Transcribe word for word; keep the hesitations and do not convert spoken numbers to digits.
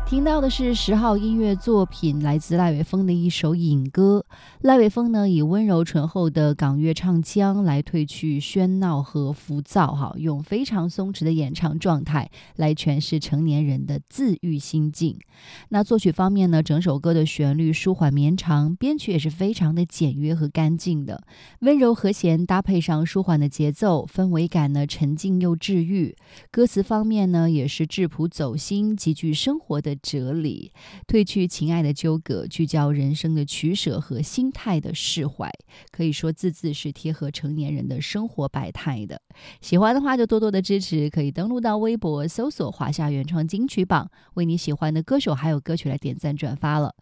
听到的是十号音乐作品，来自赖伟峰的一首引歌。赖伟峰呢，以温柔醇厚的港乐唱腔来褪去喧闹和浮躁，哈，用非常松弛的演唱状态来诠释成年人的自愈心境。那作曲方面呢，整首歌的旋律舒缓绵长，编曲也是非常的简约和干净的，温柔和弦搭配上舒缓的节奏，氛围感呢沉静又治愈。歌词方面呢，也是质朴走心，极具生活的哲理，褪去情爱的纠葛，聚焦人生的取舍和心态的释怀，可以说字字是贴合成年人的生活百态的。喜欢的话就多多的支持，可以登录到微博搜索华夏原创金曲榜，为你喜欢的歌手还有歌曲来点赞转发了。